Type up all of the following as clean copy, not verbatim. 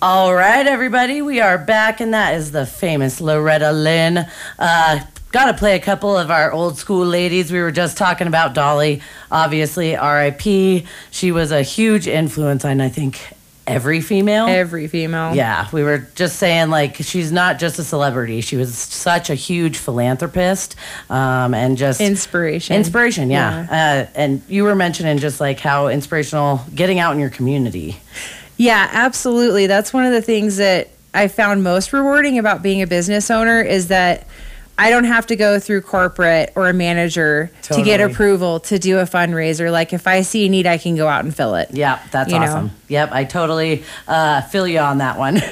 All right, everybody, we are back, and that is the famous Loretta Lynn. Got to play a couple of our old school ladies. We were just talking about Dolly, obviously, R.I.P. She was a huge influence on, I think, every female. Every female. Yeah, we were just saying, like, she's not just a celebrity. She was such a huge philanthropist, and just... Inspiration. Inspiration, yeah. And you were mentioning just, like, how inspirational getting out in your community. Yeah, absolutely. That's one of the things that I found most rewarding about being a business owner is that I don't have to go through corporate or a manager to get approval to do a fundraiser. Like, if I see a need, I can go out and fill it. Yeah, that's awesome. Yep, I totally feel you on that one.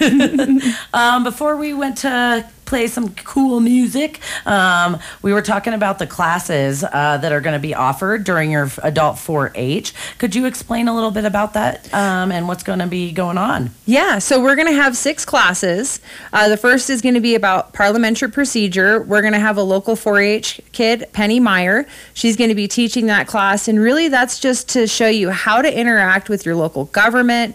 Before we went to play some cool music, we were talking about the classes that are going to be offered during your adult 4-H. Could you explain a little bit about that and what's going to be going on? Yeah, so we're going to have 6 classes. The first is going to be about parliamentary procedure. We're going to have a local 4-H kid, Penny Meyer. She's going to be teaching that class, and really that's just to show you how to interact with your local government,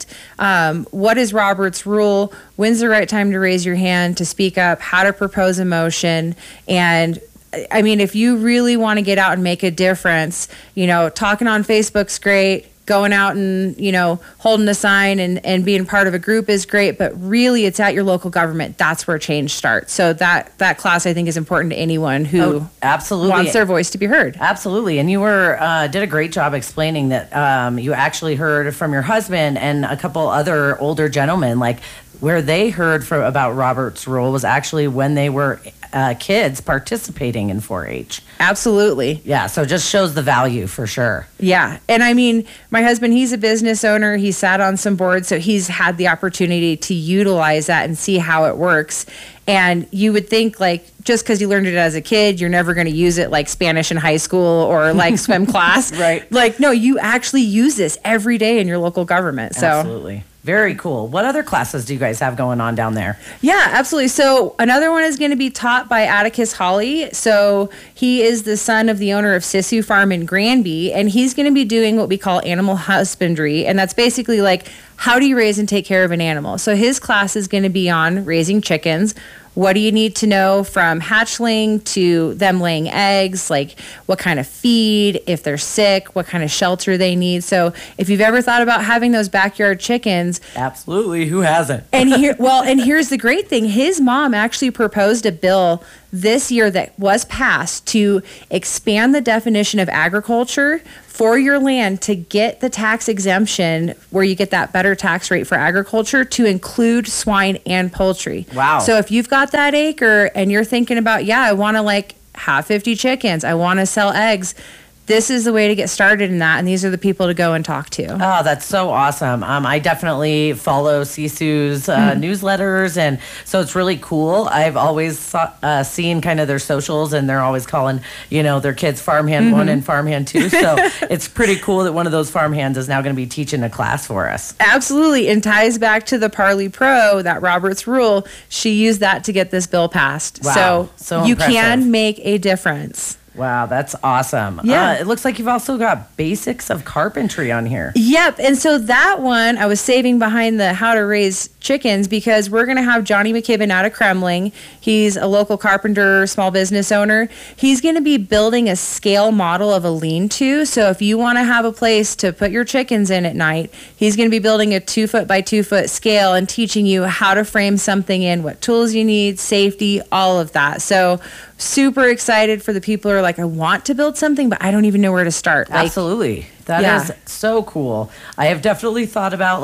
what is Robert's Rule, when's the right time to raise your hand to speak up, how to propose a motion. And I mean, if you really want to get out and make a difference, talking on Facebook's great, going out and, holding a sign and being part of a group is great, but really it's at your local government. That's where change starts. So that class, I think, is important to anyone who absolutely wants their voice to be heard. Absolutely. And you did a great job explaining that you actually heard from your husband and a couple other older gentlemen, like, where they heard about Robert's Rule was actually when they were kids participating in 4-H. Absolutely. Yeah, so it just shows the value for sure. Yeah, and I mean, my husband, he's a business owner. He sat on some boards, so he's had the opportunity to utilize that and see how it works. And you would think, like, just because you learned it as a kid, you're never going to use it like Spanish in high school or like swim class. Right. Like, no, you actually use this every day in your local government. So. Absolutely. Very cool. What other classes do you guys have going on down there? Yeah, absolutely. So another one is going to be taught by Atticus Hawley. So he is the son of the owner of Sisu Farm in Granby, and he's going to be doing what we call animal husbandry. And that's basically like, how do you raise and take care of an animal? So his class is going to be on raising chickens. What do you need to know from hatchling to them laying eggs, like what kind of feed, if they're sick, what kind of shelter they need. So if you've ever thought about having those backyard chickens. Absolutely. Who hasn't? And here's the great thing. His mom actually proposed a bill this year that was passed to expand the definition of agriculture for your land to get the tax exemption where you get that better tax rate for agriculture to include swine and poultry. Wow. So if you've got that acre and you're thinking about, I want to have 50 chickens, I want to sell eggs, this is the way to get started in that, and these are the people to go and talk to. Oh, that's so awesome. I definitely follow Sisu's newsletters, and so it's really cool. I've always seen kind of their socials, and they're always calling, their kids Farmhand 1 and Farmhand 2, so it's pretty cool that one of those farmhands is now going to be teaching a class for us. Absolutely, and ties back to the Parley Pro, that Robert's Rule. She used that to get this bill passed. Wow, so you impressive. can make a difference. Wow, that's awesome. Yeah. It looks like you've also got basics of carpentry on here. Yep. And so that one I was saving behind the how to raise chickens because we're going to have Johnny McKibben out of Kremling. He's a local carpenter, small business owner. He's going to be building a scale model of a lean-to. So if you want to have a place to put your chickens in at night, he's going to be building a 2-foot by 2-foot scale and teaching you how to frame something in, what tools you need, safety, all of that. So super excited for the people who are like, I want to build something, but I don't even know where to start. Absolutely. That is so cool. I have definitely thought about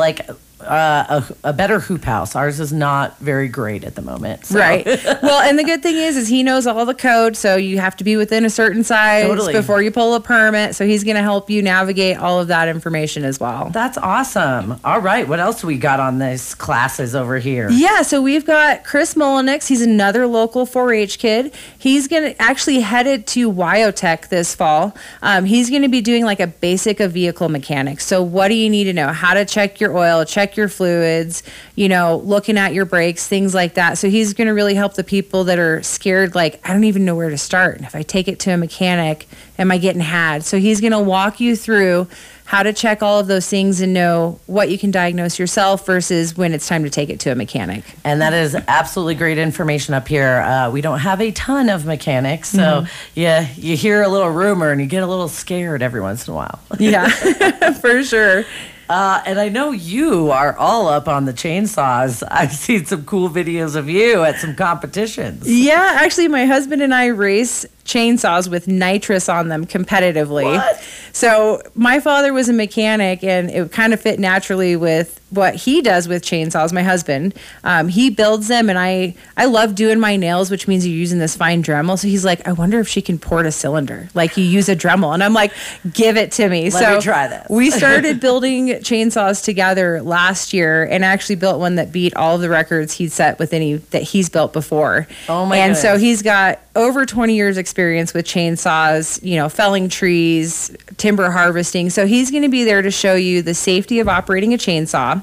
a better hoop house. Ours is not very great at the moment. So. Right. Well, and the good thing is he knows all the code, so you have to be within a certain size before you pull a permit. So he's going to help you navigate all of that information as well. That's awesome. All right. What else we got on these classes over here? Yeah, so we've got Chris Molinix. He's another local 4-H kid. He's going to actually headed to Wyotech this fall. He's going to be doing a basic of vehicle mechanics. So what do you need to know? How to check your oil, check check your fluids, looking at your brakes, things like that. So he's going to really help the people that are scared, like, I don't even know where to start. And if I take it to a mechanic, am I getting had? So he's going to walk you through how to check all of those things and know what you can diagnose yourself versus when it's time to take it to a mechanic. And that is absolutely great information up here. We don't have a ton of mechanics, so yeah, you hear a little rumor and you get a little scared every once in a while. Yeah, for sure. And I know you are all up on the chainsaws. I've seen some cool videos of you at some competitions. Yeah, actually, my husband and I race chainsaws with nitrous on them competitively. What? So my father was a mechanic, and it kind of fit naturally with what he does with chainsaws. My husband, he builds them, and I love doing my nails, which means you're using this fine Dremel. So he's like, I wonder if she can port a cylinder like you use a Dremel, and I'm like, give it to me. Let me try this. We started building chainsaws together last year, and actually built one that beat all of the records he'd set with any that he's built before. Oh my And goodness. so he's got over 20 years experience with chainsaws, felling trees, timber harvesting. So he's going to be there to show you the safety of operating a chainsaw,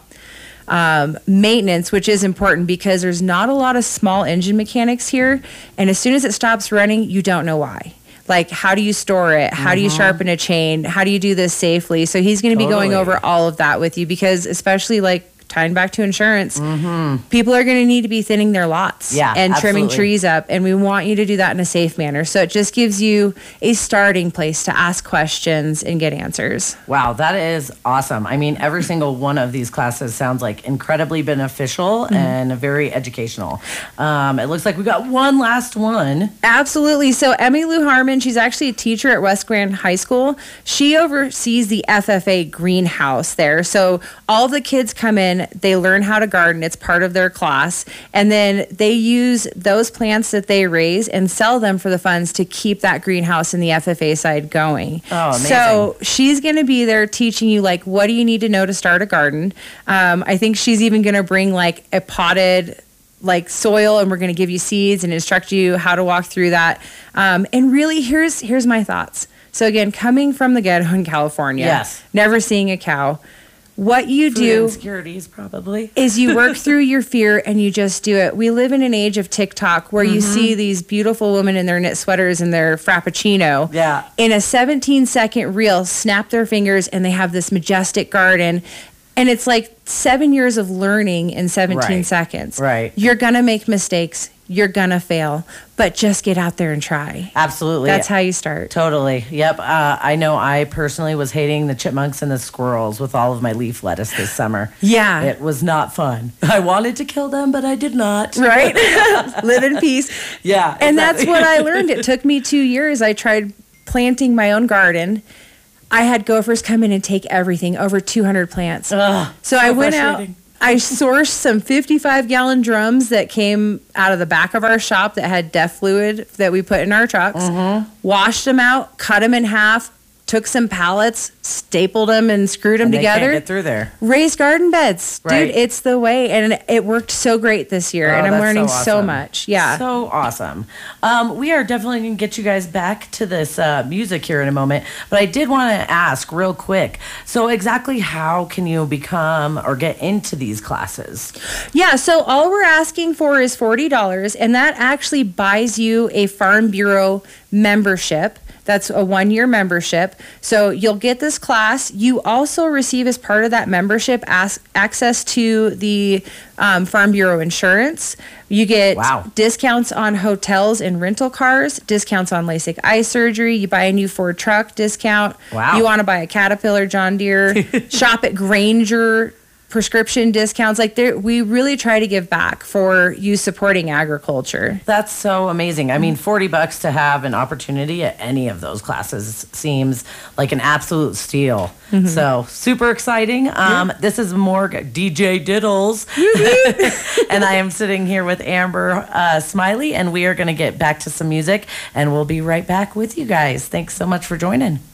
maintenance, which is important because there's not a lot of small engine mechanics here. And as soon as it stops running, you don't know why. Like, how do you store it? How do you sharpen a chain? How do you do this safely? So he's going to be going over all of that with you because, especially like tying back to insurance, people are going to need to be thinning their lots and trimming trees up. And we want you to do that in a safe manner. So it just gives you a starting place to ask questions and get answers. Wow, that is awesome. I mean, every single one of these classes sounds like incredibly beneficial and very educational. It looks like we got one last one. Absolutely. So Emmy Lou Harmon, she's actually a teacher at West Grand High School. She oversees the FFA greenhouse there. So all the kids come in, they learn how to garden. It's part of their class. And then they use those plants that they raise and sell them for the funds to keep that greenhouse in the FFA side going. Oh, amazing. So she's going to be there teaching you, like, what do you need to know to start a garden? I think she's even going to bring, like, a potted soil, and we're going to give you seeds and instruct you how to walk through that. And really, here's my thoughts. So again, coming from the ghetto in California, never seeing a cow, what you do insecurities probably is you work through your fear and you just do it. We live in an age of TikTok where you see these beautiful women in their knit sweaters and their frappuccino. Yeah. In a 17-second reel, snap their fingers and they have this majestic garden. And it's like 7 years of learning in 17 seconds. Right. You're going to make mistakes. You're going to fail. But just get out there and try. Absolutely. That's how you start. Totally. Yep. I know I personally was hating the chipmunks and the squirrels with all of my leaf lettuce this summer. Yeah. It was not fun. I wanted to kill them, but I did not. Right? Live in peace. Yeah. And exactly. that's what I learned. It took me 2 years. I tried planting my own garden. I had gophers come in and take everything, over 200 plants. Ugh, so I went out, I sourced some 55-gallon drums that came out of the back of our shop that had DEF fluid that we put in our trucks, washed them out, cut them in half, took some pallets, stapled them and screwed them together. They can't get through there. Raised garden beds. Right. Dude, it's the way. And it worked so great this year. And I'm learning so much. Yeah. So awesome. We are definitely going to get you guys back to this music here in a moment. But I did want to ask real quick. So exactly how can you become or get into these classes? Yeah. So all we're asking for is $40. And that actually buys you a Farm Bureau membership. That's a 1-year membership. So you'll get this class. You also receive, as part of that membership, access to the Farm Bureau insurance. You get discounts on hotels and rental cars, discounts on LASIK eye surgery. You buy a new Ford truck, discount. Wow. You want to buy a Caterpillar, John Deere, shop at Granger, prescription discounts. We really try to give back for you supporting agriculture. That's so amazing. I mean, $40 to have an opportunity at any of those classes seems like an absolute steal. So super exciting. This is Morg DJ Diddles. And I am sitting here with Amber Smiley, and we are going to get back to some music, and we'll be right back with you guys. Thanks so much for joining.